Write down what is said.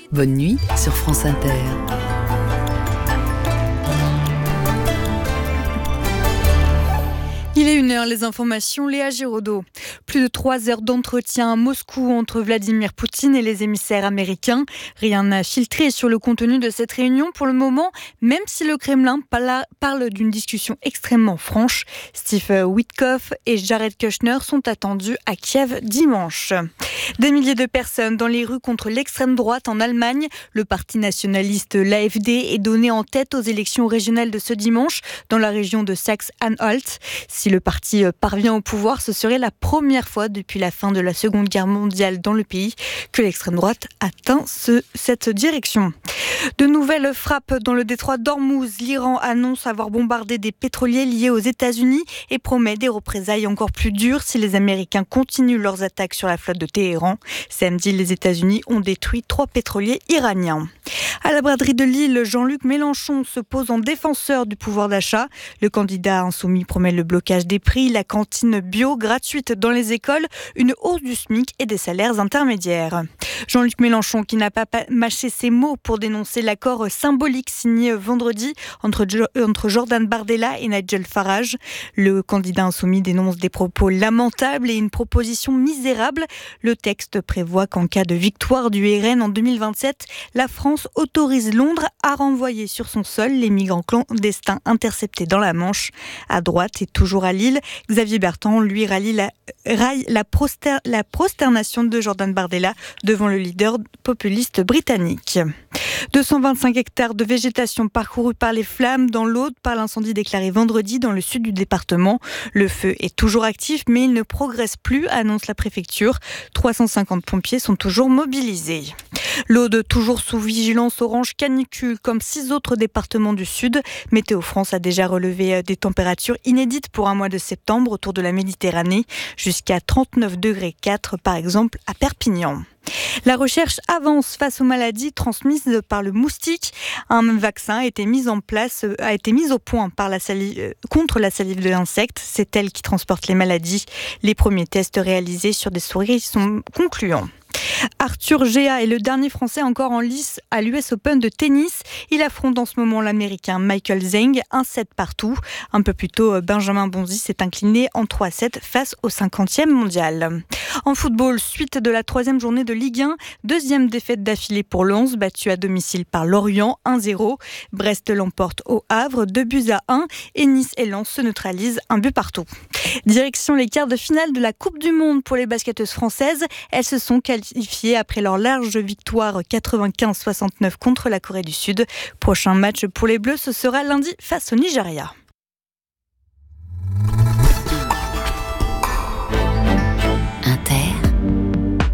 Bonne nuit sur France Inter. Il est 1h, les informations, Léa Giraudot. Plus de 3 heures d'entretien à Moscou entre Vladimir Poutine et les émissaires américains. Rien n'a filtré sur le contenu de cette réunion pour le moment, même si le Kremlin parle d'une discussion extrêmement franche. Steve Witkoff et Jared Kushner sont attendus à Kiev dimanche. Des milliers de personnes dans les rues contre l'extrême droite en Allemagne. Le parti nationaliste, l'AfD, est donné en tête aux élections régionales de ce dimanche dans la région de Saxe-Anhalt. Si le parti parvient au pouvoir, ce serait la première fois depuis la fin de la Seconde Guerre mondiale dans le pays que l'extrême droite atteint cette direction. De nouvelles frappes dans le détroit d'Ormuz. L'Iran annonce avoir bombardé des pétroliers liés aux États-Unis et promet des représailles encore plus dures si les Américains continuent leurs attaques sur la flotte de Téhéran. Samedi, les États-Unis ont détruit 3 pétroliers iraniens. À la braderie de Lille, Jean-Luc Mélenchon se pose en défenseur du pouvoir d'achat. Le candidat insoumis promet le blocage des prix, la cantine bio gratuite dans les écoles, une hausse du SMIC et des salaires intermédiaires. Jean-Luc Mélenchon qui n'a pas mâché ses mots pour dénoncer l'accord symbolique signé vendredi entre Jordan Bardella et Nigel Farage. Le candidat insoumis dénonce des propos lamentables et une proposition misérable. Le texte prévoit qu'en cas de victoire du RN en 2027, la France autorise Londres à renvoyer sur son sol les migrants clandestins interceptés dans la Manche. À droite et toujours à Lille, Xavier Bertrand lui raille la prosternation de Jordan Bardella devant le leader populiste britannique. 225 hectares de végétation parcourus par les flammes dans l'Aude par l'incendie déclaré vendredi dans le sud du département. Le feu est toujours actif mais il ne progresse plus, annonce la préfecture. 350 pompiers sont toujours mobilisés. L'Aude toujours sous vigilance orange canicule comme 6 autres départements du sud. Météo France a déjà relevé des températures inédites pour un mois de septembre autour de la Méditerranée, jusqu'à 39 degrés 4 par exemple à Perpignan. La recherche avance face aux maladies transmises par le moustique. Un vaccin a été mis au point contre la salive de l'insecte. C'est elle qui transporte les maladies. Les premiers tests réalisés sur des souris sont concluants. Arthur Gea est le dernier Français encore en lice à l'US Open de tennis. Il affronte en ce moment l'Américain Michael Zheng, 1-7 partout. Un peu plus tôt, Benjamin Bonzi s'est incliné en 3-7 face au 50e mondial. En football, suite de la 3e journée de Ligue 1, 2e défaite d'affilée pour Lens, battu à domicile par Lorient, 1-0. Brest l'emporte au Havre, 2-1 et Nice et Lens se neutralisent, 1 but partout. Direction les quarts de finale de la Coupe du Monde pour les basketteuses françaises. Elles se sont qualifiées après leur large victoire 95-69 contre la Corée du Sud. Prochain match pour les Bleus, ce sera lundi face au Nigeria.